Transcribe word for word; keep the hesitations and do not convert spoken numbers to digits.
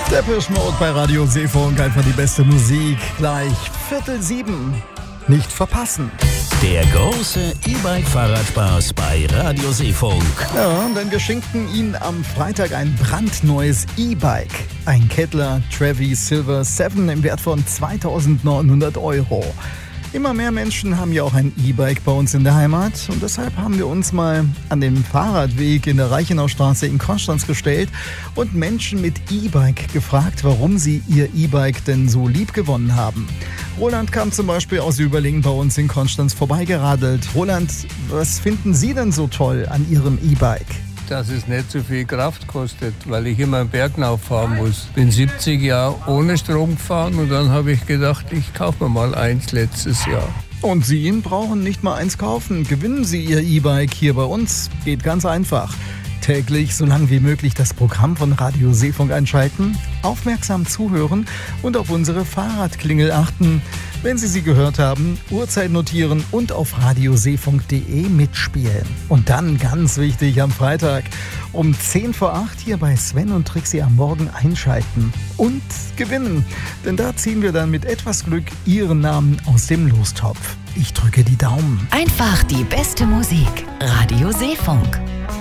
Depeche Mode bei Radio Seefunk, einfach die beste Musik. Gleich Viertel sieben. Nicht verpassen. Der große E-Bike-Fahrradspaß bei Radio Seefunk. Ja, denn wir schenken Ihnen am Freitag ein brandneues E-Bike. Ein Kettler Trevi Silver sieben im Wert von zweitausendneunhundert Euro. Immer mehr Menschen haben ja auch ein E-Bike bei uns in der Heimat und deshalb haben wir uns mal an den Fahrradweg in der Reichenaustraße in Konstanz gestellt und Menschen mit E-Bike gefragt, warum sie ihr E-Bike denn so lieb gewonnen haben. Roland kam zum Beispiel aus Überlingen bei uns in Konstanz vorbeigeradelt. Roland, was finden Sie denn so toll an Ihrem E-Bike? Dass es nicht so viel Kraft kostet, weil ich immer einen Berg rauffahren muss. Bin siebzig Jahre ohne Strom gefahren und dann habe ich gedacht, ich kaufe mir mal eins letztes Jahr. Und Sie brauchen nicht mal eins kaufen. Gewinnen Sie Ihr E-Bike hier bei uns. Geht ganz einfach. Täglich so lang wie möglich das Programm von Radio Seefunk einschalten, aufmerksam zuhören und auf unsere Fahrradklingel achten. Wenn Sie sie gehört haben, Uhrzeit notieren und auf radioseefunk punkt de mitspielen. Und dann, ganz wichtig, am Freitag um zehn vor acht hier bei Sven und Trixie am Morgen einschalten und gewinnen. Denn da ziehen wir dann mit etwas Glück Ihren Namen aus dem Lostopf. Ich drücke die Daumen. Einfach die beste Musik. Radio Seefunk.